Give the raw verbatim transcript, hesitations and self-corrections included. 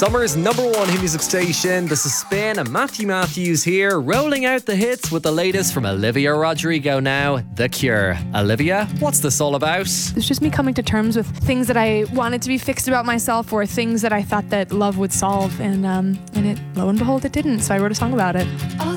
Summer's number one hit music station. This is Spin and Matthew Matthews here, rolling out the hits with the latest from Olivia Rodrigo now, The Cure. Olivia, what's this all about? It's just me coming to terms with things that I wanted to be fixed about myself, or things that I thought that love would solve, and um, and it, lo and behold, it didn't. So I wrote a song about it.